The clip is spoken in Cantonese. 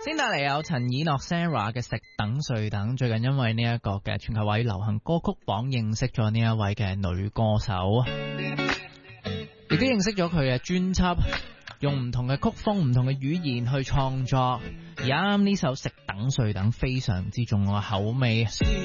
先帶嚟有陳以諾 Sarah 嘅食等睡等，最近因為呢一個嘅全球華語流行歌曲榜認識咗呢一位嘅女歌手，亦都認識咗佢嘅專輯，用唔同嘅曲風、唔同嘅語言去創作，而啱呢首食等睡等非常之重我嘅口味。